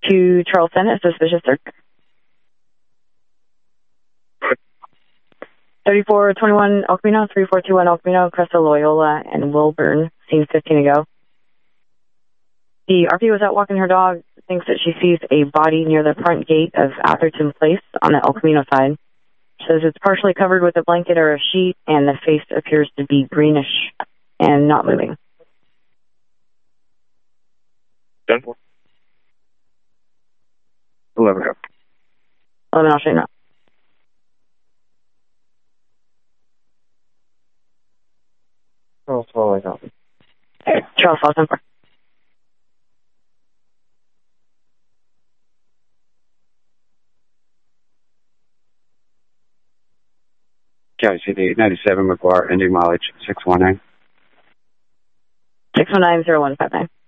to Charleston, a suspicious search. 3421 El Camino, 3421 El Camino, Cresta Loyola, and Wilburn, seen 15 ago. The RP was out walking her dog, thinks that she sees a body near the front gate of Atherton Place on the El Camino side. Says it's partially covered with a blanket or a sheet, and the face appears to be greenish and not moving. Done for. 11 go. 11, I'll show you now. Charles Hall, I got it. Charles Hall, 10-4. County City 97 McGuire, ending mileage 619. 619-0159.